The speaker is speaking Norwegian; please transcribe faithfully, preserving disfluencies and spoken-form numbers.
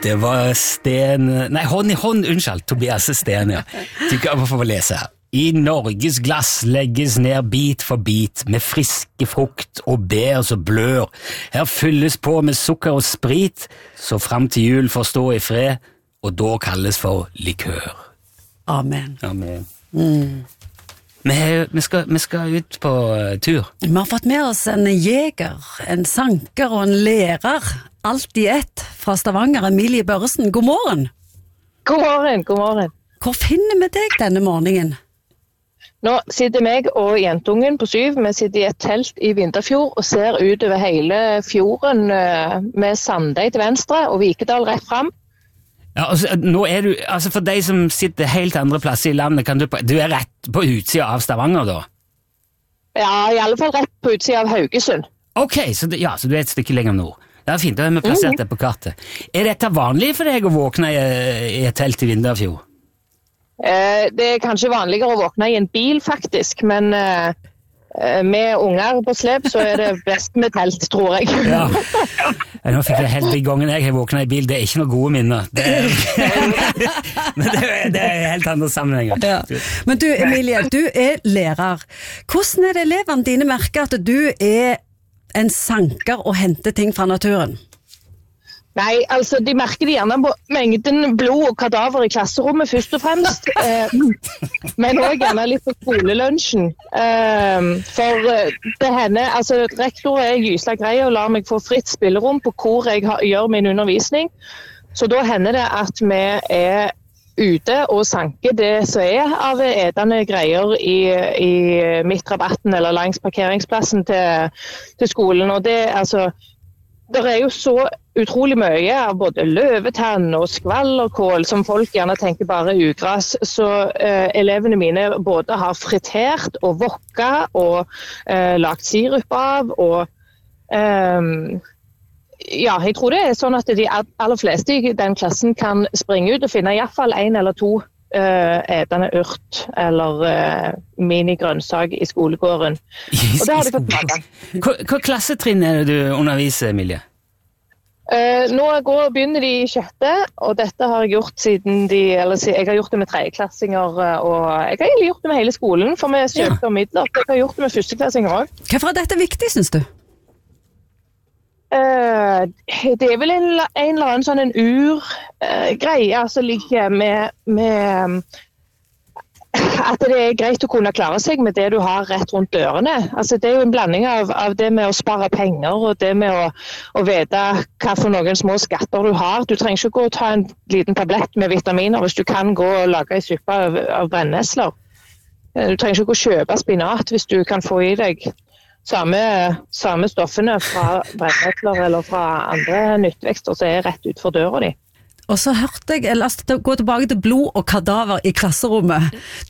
Det var Sten... Nei, hånd i hånd, unnskyld, Tobias Sten, ja. Du kan få lese her. I Norges glass legges ned bit for bit med friske frukt og bær som blør. Her fylles på med sukker og sprit, så frem til jul får stå i fred, og da kalles for likør. Amen. Amen. Mm. Vi, vi, skal, vi skal ut på uh, tur. Vi har fått med oss en jeger, en sanker og en lærer, alt i ett, fra Stavanger, Emilie Børresen. God morgen. God morgen, god morgen. Hvor finner vi deg denne morgenen? Nå sitter meg og jentungen på syv, vi sitter i et telt i Vinterfjord og ser ut over hele fjorden med Sandøy til venstre og Vikedal rett frem. Ja, altså, nå er du, altså for deg som sitter helt andre plasser i landet, kan du, du er rett på utsida av Stavanger da? Ja, i alle fall rett på utsida av Haugesund. Ok, så, det, ja, så du er et stykke lenger nord. Det er fint, da har vi plassert det på kartet. Er dette vanlig for deg å våkne i, i et telt i Vinterfjord? Eh, det er kanskje vanligere å våkne i en bil faktisk, men eh, med unger på slep så er det best med telt, tror jeg. Ja. Nå fikk jeg helt i gangen jeg har våknet i bil, det er ikke noe gode minner. Det er, men det er, det er helt andre sammenhenger. Ja. Men du, Emilie, du er lærer. Hvordan er det elevene dine merker at du er en sanker og henter ting fra naturen? Nei, altså de merker det gjerne på mengden blod og kadaver i klasserommet først og fremst, eh, men også gjerne litt på skolelunsjen. Eh, for det hender, altså rektor er gysla grei og lar meg få fritt spillerom på hvor jeg har, gjør min undervisning, så da hender det at vi er ute og sanker det som er av edende greier i, i midtrabatten eller langs parkeringsplassen til, til skolen, og det altså det er jo så utrolig mye av både løvetann og skvallerkål som folk gjerne tenker bare er ugras, så eh, elevene mine både har fritert og vokka og eh, lagt sirup av, og eh, ja, jeg tror det er sånn at de aller fleste i den klassen kan springe ut og finne i hvert fall en eller to eh, edende urt eller eh, minigrønnsak i skolegården. Og det har de fått smake. Hva, hva klassetrinn er det du underviser, Emilie? Uh, nå går, begynner de i sjette, og dette har jeg gjort siden de, eller jeg har gjort det med tredjeklassinger, og jeg har egentlig gjort det med hele skolen, for vi søkte om midler. Jeg har gjort det med førsteklassinger også. Hvorfor er dette viktig, synes du? Uh, det er vel en, en eller annen sånn en ur-greie, uh, som ligger med, med at det er greit å kunne klare seg med det du har rett rundt dørene. Altså, det er jo en blanding av, av det med å spare penger og det med å, å vite hva for noen små skatter du har. Du trenger ikke gå og ta en liten tablett med vitaminer hvis du kan gå og lage en suppe av, av brennesler. Du trenger ikke gå og kjøpe spinat hvis du kan få i deg samme, samme stoffene fra brennesler eller fra andre nyttvekster som er rett ut for døra di. Og så hørte jeg, la oss gå tilbake til blod og kadaver i klasserommet.